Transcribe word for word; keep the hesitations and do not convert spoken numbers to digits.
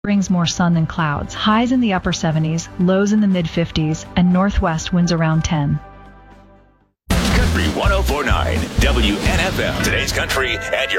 brings more sun than clouds. Highs in the upper seventies, lows in the mid fifties, and northwest winds around ten. Country one oh four point nine W N F M. Today's country and your